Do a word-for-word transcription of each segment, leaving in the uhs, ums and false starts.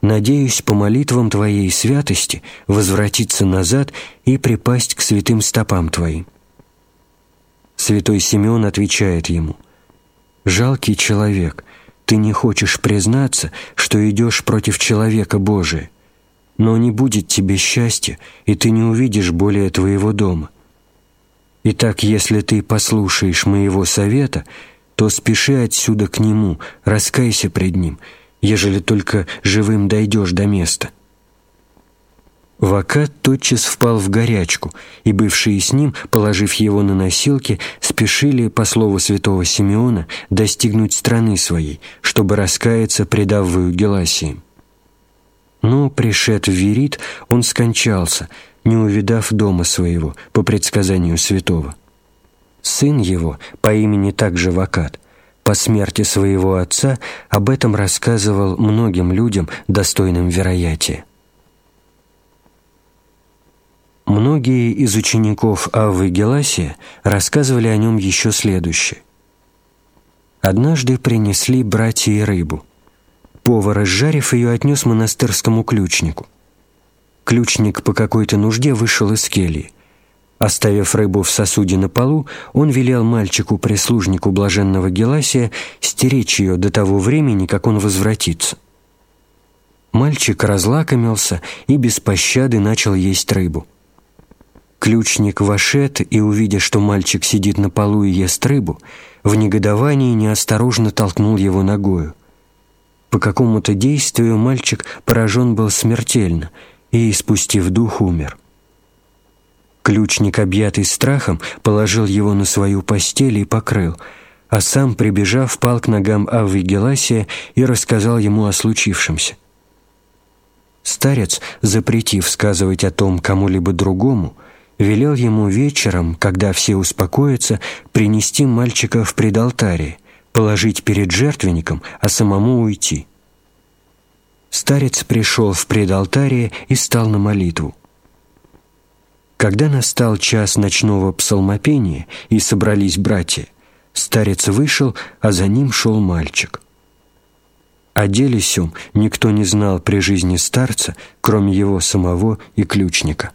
надеюсь по молитвам Твоей святости возвратиться назад и припасть к святым стопам Твоим». Святой Симеон отвечает ему: «Жалкий человек, ты не хочешь признаться, что идешь против человека Божия, но не будет тебе счастья, и ты не увидишь более твоего дома. Итак, если ты послушаешь моего совета, то спеши отсюда к нему, раскайся пред ним, ежели только живым дойдешь до места». Вакат тотчас впал в горячку, и бывшие с ним, положив его на носилки, спешили, по слову святого Симеона, достигнуть страны своей, чтобы раскаяться, предав в Геласии. Но, пришед в Вирит, он скончался, не увидав дома своего, по предсказанию святого. Сын его, по имени также Вакат, по смерти своего отца об этом рассказывал многим людям, достойным вероятия. Многие из учеников Аввы Геласия рассказывали о нем еще следующее. Однажды принесли братья рыбу. Повар, изжарив ее, отнес монастырскому ключнику. Ключник по какой-то нужде вышел из кельи. Оставив рыбу в сосуде на полу, он велел мальчику-прислужнику блаженного Геласия стеречь ее до того времени, как он возвратится. Мальчик разлакомился и без пощады начал есть рыбу. Ключник вошед и, увидя, что мальчик сидит на полу и ест рыбу, в негодовании неосторожно толкнул его ногою. По какому-то действию мальчик поражен был смертельно и, испустив дух, умер. Ключник, объятый страхом, положил его на свою постель и покрыл, а сам, прибежав, пал к ногам Аввы Геласия и рассказал ему о случившемся. Старец, запретив сказывать о том кому-либо другому, велел ему вечером, когда все успокоятся, принести мальчика в предалтарие, положить перед жертвенником, а самому уйти. Старец пришел в предалтарие и стал на молитву. Когда настал час ночного псалмопения и собрались братья, старец вышел, а за ним шел мальчик. О деле сём никто не знал при жизни старца, кроме его самого и ключника.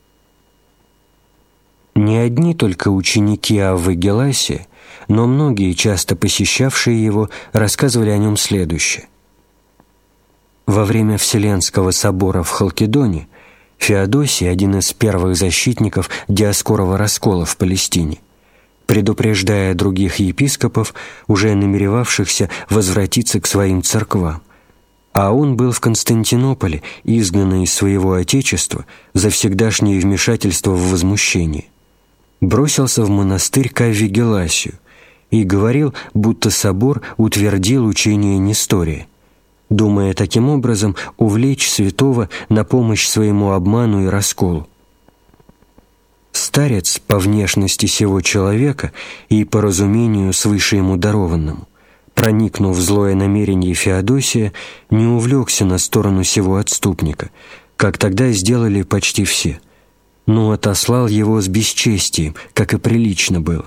Не одни только ученики Аввы Геласия, но многие, часто посещавшие его, рассказывали о нем следующее. Во время Вселенского собора в Халкидоне Феодосий, один из первых защитников диаскорова раскола в Палестине, предупреждая других епископов, уже намеревавшихся возвратиться к своим церквам, а он был в Константинополе, изгнанный из своего отечества за всегдашнее вмешательство в возмущение, бросился в монастырь к Авве Геласию и говорил, будто собор утвердил учение Нестория, думая таким образом увлечь святого на помощь своему обману и расколу. Старец, по внешности сего человека и по разумению свыше ему дарованному, проникнув в злое намерение Феодосия, не увлекся на сторону сего отступника, как тогда сделали почти все, но отослал его с бесчестием, как и прилично было.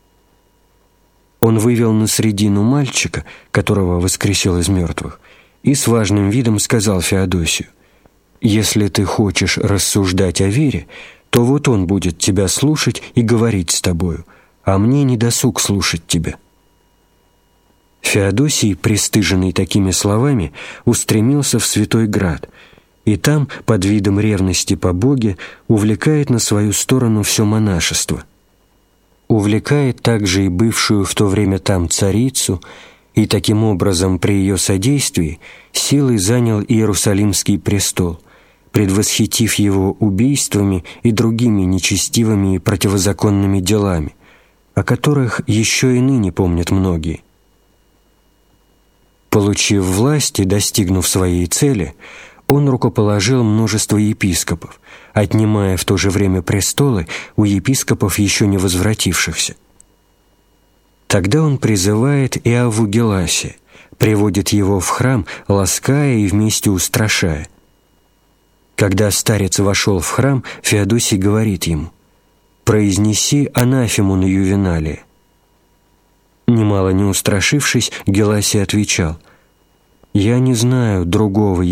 Он вывел на средину мальчика, которого воскресил из мертвых, и с важным видом сказал Феодосию: «Если ты хочешь рассуждать о вере, то вот он будет тебя слушать и говорить с тобою, а мне не досуг слушать тебя». Феодосий, пристыженный такими словами, устремился в Святой Град, и там, под видом ревности по Боге, увлекает на свою сторону все монашество. Увлекает также и бывшую в то время там царицу, и таким образом при ее содействии силой занял Иерусалимский престол, предвосхитив его убийствами и другими нечестивыми и противозаконными делами, о которых еще и ныне помнят многие. Получив власть и достигнув своей цели, он рукоположил множество епископов, отнимая в то же время престолы у епископов, еще не возвратившихся. Тогда он призывает и Авву Геласия, приводит его в храм, лаская и вместе устрашая. Когда старец вошел в храм, Феодосий говорит ему: «Произнеси анафему на Ювеналия». Немало не устрашившись, Геласий отвечал: «Я не знаю другого